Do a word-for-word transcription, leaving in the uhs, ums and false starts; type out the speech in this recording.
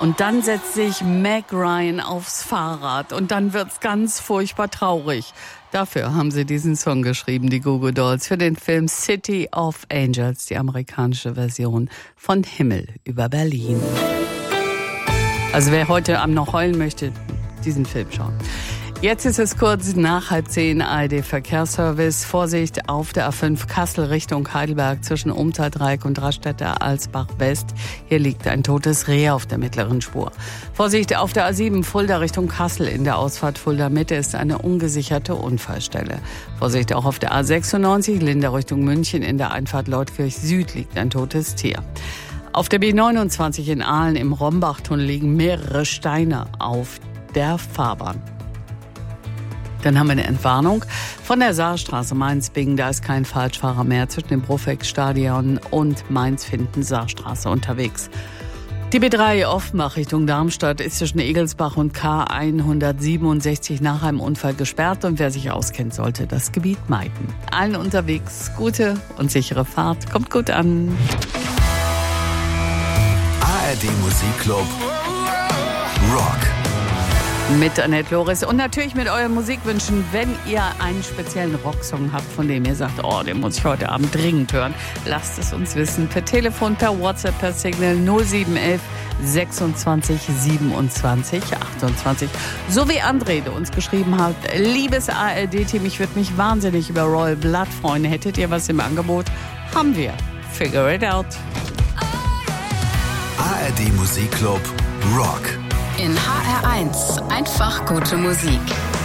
Und dann setzt sich Meg Ryan aufs Fahrrad und dann wird's ganz furchtbar traurig. Dafür haben sie diesen Song geschrieben, die Goo Goo Dolls, für den Film City of Angels, die amerikanische Version von Himmel über Berlin. Also wer heute Abend noch heulen möchte, diesen Film schauen. Jetzt ist es kurz nach halb zehn, A R D-Verkehrsservice. Vorsicht auf der A fünf Kassel Richtung Heidelberg zwischen Umtaldreieck und Raststätter Alsbach West. Hier liegt ein totes Reh auf der mittleren Spur. Vorsicht auf der A sieben Fulda Richtung Kassel. In der Ausfahrt Fulda Mitte ist eine ungesicherte Unfallstelle. Vorsicht auch auf der A sechsundneunzig Linda Richtung München. In der Einfahrt Leutkirch Süd liegt ein totes Tier. Auf der B neunundzwanzig in Aalen im Rombachtunnel liegen mehrere Steine auf der Fahrbahn. Dann haben wir eine Entwarnung von der Saarstraße Mainz-Bingen. Da ist kein Falschfahrer mehr zwischen dem Brufeck-Stadion und Mainz-Finden-Saarstraße unterwegs. Die B drei Offenbach Richtung Darmstadt ist zwischen Egelsbach und K hundertsiebenundsechzig nach einem Unfall gesperrt. Und wer sich auskennt, sollte das Gebiet meiden. Allen unterwegs gute und sichere Fahrt. Kommt gut an. A R D Musikclub Rock. Mit Annette Loris und natürlich mit euren Musikwünschen, wenn ihr einen speziellen Rocksong habt, von dem ihr sagt, oh, den muss ich heute Abend dringend hören, lasst es uns wissen. Per Telefon, per WhatsApp, per Signal null sieben eins eins sechsundzwanzig siebenundzwanzig achtundzwanzig. So wie André, der uns geschrieben hat, liebes A R D-Team, ich würde mich wahnsinnig über Royal Blood freuen. Hättet ihr was im Angebot? Haben wir. Figure it out. A R D Musikclub Rock. In H R eins einfach gute Musik.